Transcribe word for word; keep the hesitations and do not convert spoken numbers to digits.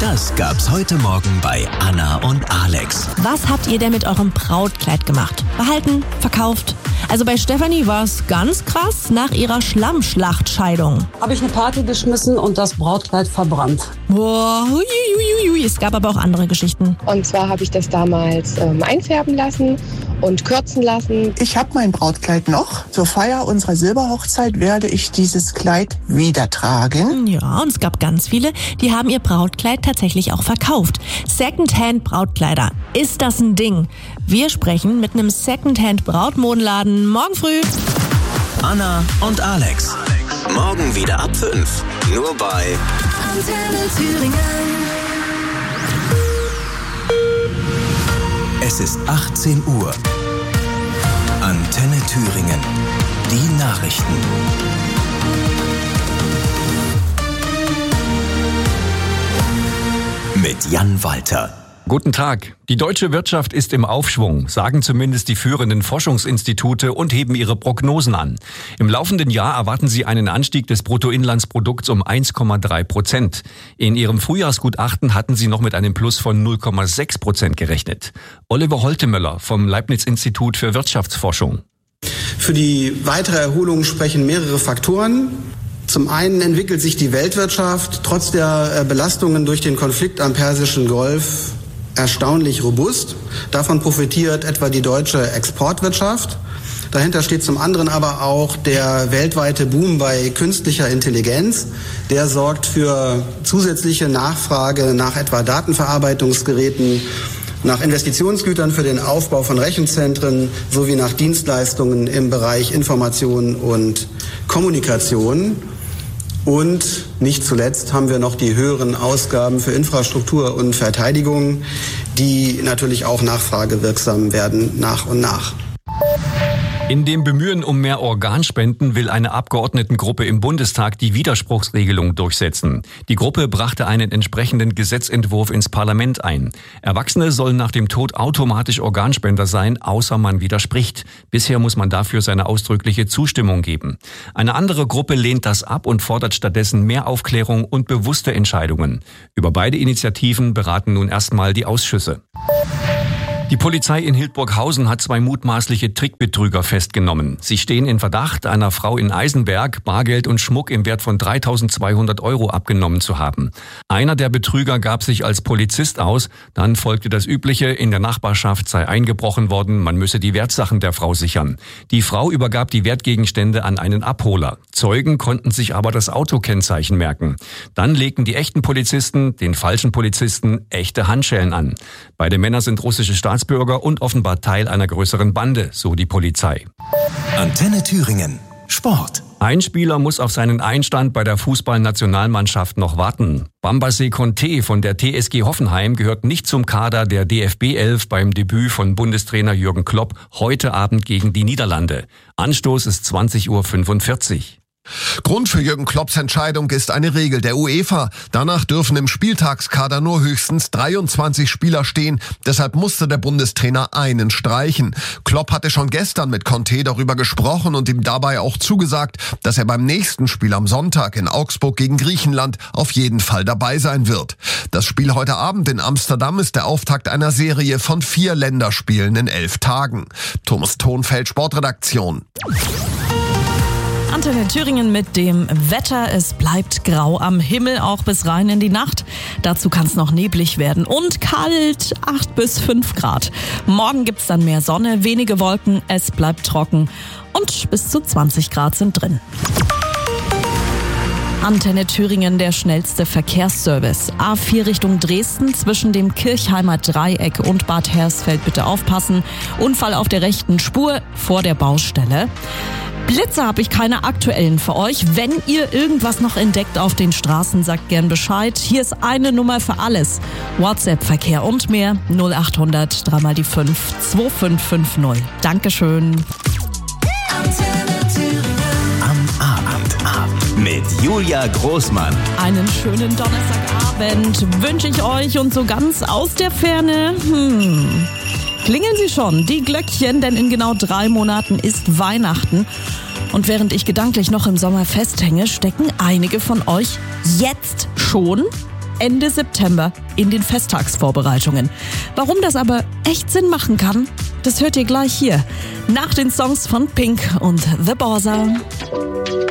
Das gab's heute Morgen bei Anna und Alex. Was habt ihr denn mit eurem Brautkleid gemacht? Behalten? Verkauft? Also bei Stefanie war es ganz krass nach ihrer Schlammschlachtscheidung. Habe ich eine Party geschmissen und das Brautkleid verbrannt. Boah, hui, hui, hui. Es gab aber auch andere Geschichten. Und zwar habe ich das damals ähm, einfärben lassen und kürzen lassen. Ich habe mein Brautkleid noch. Zur Feier unserer Silberhochzeit werde ich dieses Kleid wieder tragen. Ja, und es gab ganz viele, die haben ihr Brautkleid tatsächlich auch verkauft. Secondhand-Brautkleider. Ist das ein Ding? Wir sprechen mit einem Secondhand-Brautmodenladen morgen früh. Anna und Alex. Morgen wieder ab fünf. Nur bei Antenne Thüringen. Es ist achtzehn Uhr. Antenne Thüringen. Die Nachrichten. Mit Jan Walter. Guten Tag. Die deutsche Wirtschaft ist im Aufschwung, sagen zumindest die führenden Forschungsinstitute und heben ihre Prognosen an. Im laufenden Jahr erwarten sie einen Anstieg des Bruttoinlandsprodukts um eins Komma drei Prozent. In ihrem Frühjahrsgutachten hatten sie noch mit einem Plus von null Komma sechs Prozent gerechnet. Oliver Holtemöller vom Leibniz-Institut für Wirtschaftsforschung. Für die weitere Erholung sprechen mehrere Faktoren. Zum einen entwickelt sich die Weltwirtschaft trotz der Belastungen durch den Konflikt am Persischen Golf erstaunlich robust. Davon profitiert etwa die deutsche Exportwirtschaft. Dahinter steht zum anderen aber auch der weltweite Boom bei künstlicher Intelligenz. Der sorgt für zusätzliche Nachfrage nach etwa Datenverarbeitungsgeräten, nach Investitionsgütern für den Aufbau von Rechenzentren sowie nach Dienstleistungen im Bereich Information und Kommunikation. Und nicht zuletzt haben wir noch die höheren Ausgaben für Infrastruktur und Verteidigung, die natürlich auch nachfragewirksam werden nach und nach. In dem Bemühen um mehr Organspenden will eine Abgeordnetengruppe im Bundestag die Widerspruchsregelung durchsetzen. Die Gruppe brachte einen entsprechenden Gesetzentwurf ins Parlament ein. Erwachsene sollen nach dem Tod automatisch Organspender sein, außer man widerspricht. Bisher muss man dafür seine ausdrückliche Zustimmung geben. Eine andere Gruppe lehnt das ab und fordert stattdessen mehr Aufklärung und bewusste Entscheidungen. Über beide Initiativen beraten nun erstmal die Ausschüsse. Die Polizei in Hildburghausen hat zwei mutmaßliche Trickbetrüger festgenommen. Sie stehen in Verdacht, einer Frau in Eisenberg Bargeld und Schmuck im Wert von dreitausendzweihundert Euro abgenommen zu haben. Einer der Betrüger gab sich als Polizist aus. Dann folgte das Übliche, in der Nachbarschaft sei eingebrochen worden, man müsse die Wertsachen der Frau sichern. Die Frau übergab die Wertgegenstände an einen Abholer. Zeugen konnten sich aber das Autokennzeichen merken. Dann legten die echten Polizisten den falschen Polizisten echte Handschellen an. Beide Männer sind russische Staatsbürger und offenbar Teil einer größeren Bande, so die Polizei. Antenne Thüringen. Sport. Ein Spieler muss auf seinen Einstand bei der Fußballnationalmannschaft noch warten. Bambassé Conté von der T S G Hoffenheim gehört nicht zum Kader der D F B elf beim Debüt von Bundestrainer Jürgen Klopp heute Abend gegen die Niederlande. Anstoß ist zwanzig Uhr fünfundvierzig. Grund für Jürgen Klopps Entscheidung ist eine Regel der UEFA. Danach dürfen im Spieltagskader nur höchstens dreiundzwanzig Spieler stehen. Deshalb musste der Bundestrainer einen streichen. Klopp hatte schon gestern mit Conté darüber gesprochen und ihm dabei auch zugesagt, dass er beim nächsten Spiel am Sonntag in Augsburg gegen Griechenland auf jeden Fall dabei sein wird. Das Spiel heute Abend in Amsterdam ist der Auftakt einer Serie von vier Länderspielen in elf Tagen. Thomas Thonfeld, Sportredaktion. Antenne Thüringen mit dem Wetter. Es bleibt grau am Himmel, auch bis rein in die Nacht. Dazu kann es noch neblig werden und kalt, acht bis fünf Grad. Morgen gibt's dann mehr Sonne, wenige Wolken, es bleibt trocken und bis zu zwanzig Grad sind drin. Antenne Thüringen, der schnellste Verkehrsservice. A vier Richtung Dresden zwischen dem Kirchheimer Dreieck und Bad Hersfeld bitte aufpassen. Unfall auf der rechten Spur vor der Baustelle. Blitze habe ich keine aktuellen für euch. Wenn ihr irgendwas noch entdeckt auf den Straßen, sagt gern Bescheid. Hier ist eine Nummer für alles. WhatsApp-Verkehr und mehr null acht hundert drei mal die fünf zwei fünf fünf null. Dankeschön. Am Abend mit Julia Großmann. Einen schönen Donnerstagabend wünsche ich euch und so ganz aus der Ferne. Hm. Klingeln Sie schon, die Glöckchen, denn in genau drei Monaten ist Weihnachten. Und während ich gedanklich noch im Sommer festhänge, stecken einige von euch jetzt schon Ende September in den Festtagsvorbereitungen. Warum das aber echt Sinn machen kann, das hört ihr gleich hier. Nach den Songs von Pink und The Borsa.